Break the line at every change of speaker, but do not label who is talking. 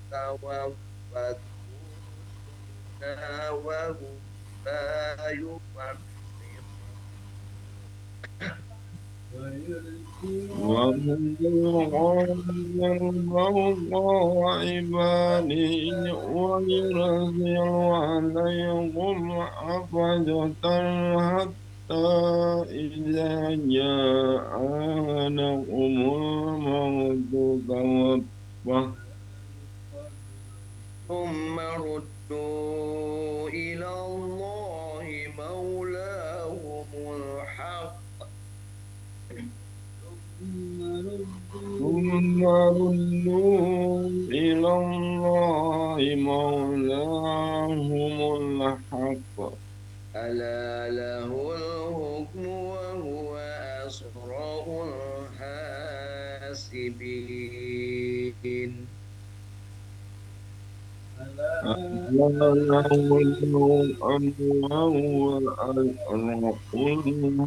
توفتنا وهم لا يفرقون
وهم يرضى عبادي وينزل عليهم أفجة حتى إذا جاء أحدهم الموت توفاه
ثم ردوا إلى الله مولاهم الحق
ثم ردوا إلى الله مولاهم الحق
ألا له الحكم وهو أسرع الحاسبين
ألا له الأمر وهو أسرع